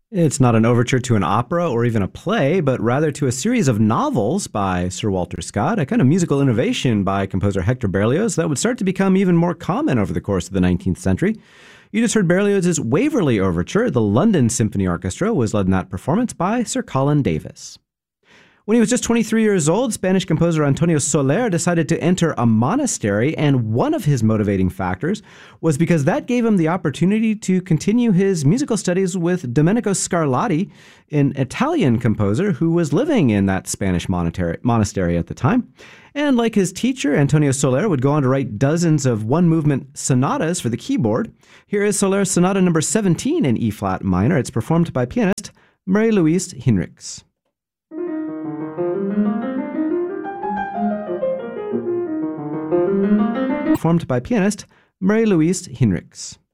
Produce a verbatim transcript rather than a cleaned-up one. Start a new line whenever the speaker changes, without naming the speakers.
It's not an overture to an opera or even a play, but rather to a series of novels by Sir Walter Scott, a kind of musical innovation by composer Hector Berlioz that would start to become even more common over the course of the nineteenth century. You just heard Berlioz's Waverley Overture. The London Symphony Orchestra was led in that performance by Sir Colin Davis. When he was just twenty-three years old, Spanish composer Antonio Soler decided to enter a monastery, and one of his motivating factors was because that gave him the opportunity to continue his musical studies with Domenico Scarlatti, an Italian composer who was living in that Spanish monastery at the time. And like his teacher, Antonio Soler would go on to write dozens of one-movement sonatas for the keyboard. Here is Soler's Sonata number seventeen in E-flat minor. It's performed by pianist Marie-Louise Hinrichs. Performed by pianist Marie-Louise Hinrichs.